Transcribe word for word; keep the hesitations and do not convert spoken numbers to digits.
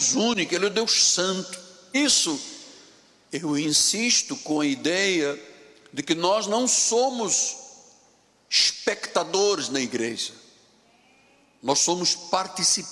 Deus único, Ele é o Deus santo. Isso, eu insisto com a ideia de que nós não somos espectadores na igreja, nós somos participantes.